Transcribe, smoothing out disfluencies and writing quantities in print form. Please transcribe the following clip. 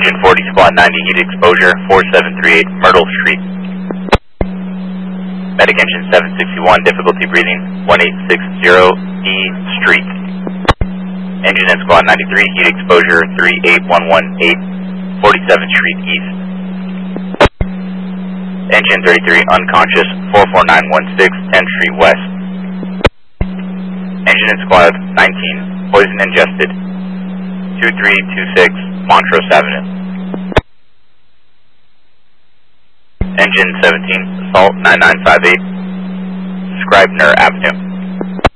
Engine 40, squad 90, heat exposure 4738 Myrtle Street. Medic engine 761, difficulty breathing 1860 E Street. Engine and squad 93, heat exposure 38118 47th Street East. Engine 33, unconscious 44916 10th Street West. Engine and squad 19, poison ingested 2326 Montrose Avenue. Engine 17, assault 9958 Scribner Avenue.